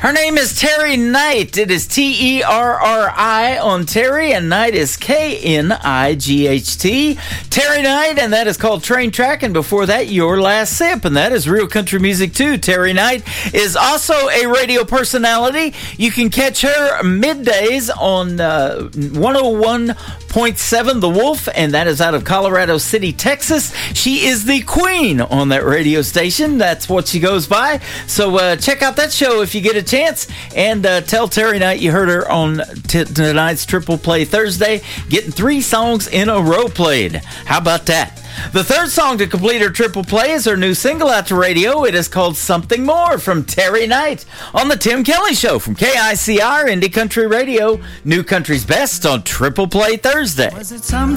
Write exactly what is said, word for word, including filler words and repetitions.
Her name is Terry Knight. It is T E R R I on Terry, and Knight is K N I G H T. Terry Knight, and that is called Train Track. And before that, Your Last Sip, and that is real country music too. Terry Knight is also a radio personality. You can catch her middays on uh, one oh one point seven The Wolf, and that is out of Colorado City, Texas. She is the queen on that radio station. That's what she goes by. So uh, check out that show if you get a chance, and uh, tell Terry Knight you heard her on t- tonight's Triple Play Thursday, getting three songs in a row played. How about that? The third song to complete her triple play is her new single out to radio. It is called Something More from Terry Knight on The Tim Kelly Show from K I C R Indie Country Radio, New Country's Best on Triple Play Thursday. Was it some